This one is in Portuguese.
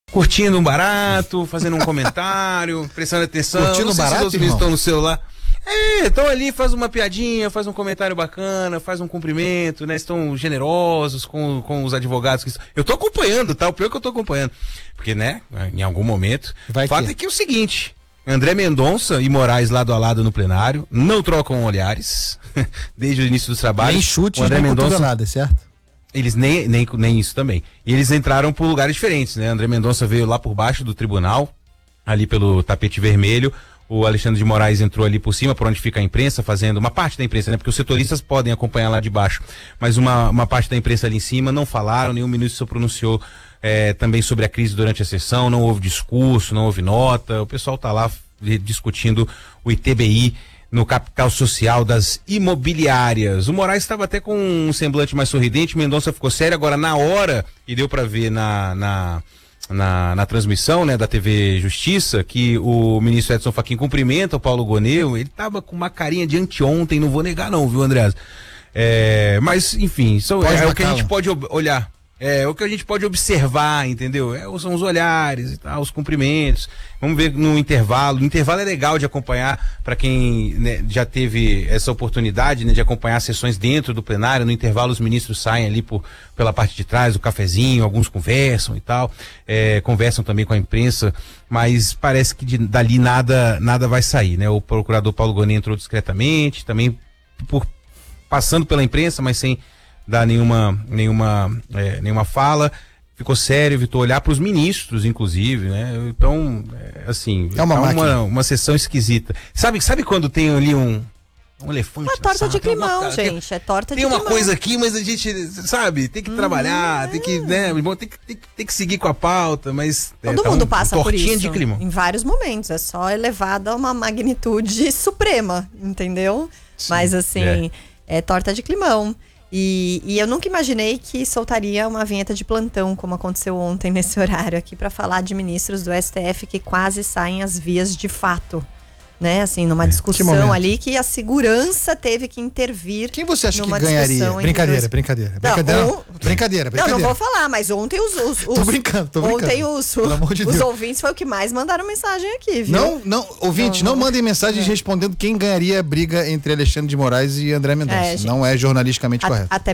curtindo um barato, fazendo um comentário, prestando atenção. Curtindo um barato, os ministros estão no celular. Estão ali, faz uma piadinha, faz um comentário bacana, faz um cumprimento, né? Estão generosos com os advogados. Eu tô acompanhando, tá? O pior que eu tô acompanhando. Porque, né, em algum momento... O fato é que é o seguinte, André Mendonça e Moraes lado a lado no plenário, não trocam olhares, desde o início dos trabalhos. Nem chute, o André nem Mendonça, nada, certo? Eles nem isso também. E eles entraram por lugares diferentes, né? André Mendonça veio lá por baixo do tribunal, ali pelo tapete vermelho. O Alexandre de Moraes entrou ali por cima, por onde fica a imprensa, fazendo uma parte da imprensa, né? Porque os setoristas podem acompanhar lá de baixo, mas uma parte da imprensa ali em cima não falaram, nenhum ministro se pronunciou também sobre a crise durante a sessão, não houve discurso, não houve nota, o pessoal tá lá discutindo o ITBI no capital social das imobiliárias. O Moraes estava até com um semblante mais sorridente, Mendonça ficou sério, agora na hora, e deu para ver na transmissão, né, da TV Justiça, que o ministro Edson Fachin cumprimenta o Paulo Goneu, ele tava com uma carinha de anteontem, não vou negar não, viu, Andreas? Mas, enfim, é o que a gente pode olhar, o que a gente pode observar, entendeu? São os olhares e tal, os cumprimentos. Vamos ver no intervalo. O intervalo é legal de acompanhar para quem, né, já teve essa oportunidade, né, de acompanhar sessões dentro do plenário. No intervalo os ministros saem ali pela parte de trás, o cafezinho, alguns conversam e tal, conversam também com a imprensa, mas parece que dali nada vai sair, né? O procurador Paulo Goneu entrou discretamente, também passando pela imprensa, mas sem dar nenhuma fala, ficou sério, evitou olhar para os ministros, inclusive, né? Então, assim, uma sessão esquisita. Sabe quando tem ali um elefante? Uma torta de climão, gente, é torta de climão. Tem uma coisa aqui, mas a gente, sabe, tem que trabalhar, tem que, né, tem que seguir com a pauta, mas... Todo mundo passa por isso, de climão. Em vários momentos, é só elevado a uma magnitude suprema, entendeu? Sim, mas assim, é torta de climão. E eu nunca imaginei que soltaria uma vinheta de plantão, como aconteceu ontem nesse horário aqui, para falar de ministros do STF que quase saem às vias de fato, né? Assim, numa discussão ali que a segurança teve que intervir. Quem você acha que ganharia? Brincadeira. Não vou falar, mas ontem Tô brincando. Ontem os ouvintes foi o que mais mandaram mensagem aqui, viu? Ouvintes, não mandem mensagens respondendo quem ganharia a briga entre Alexandre de Moraes e André Mendonça. Não é jornalisticamente correto. Até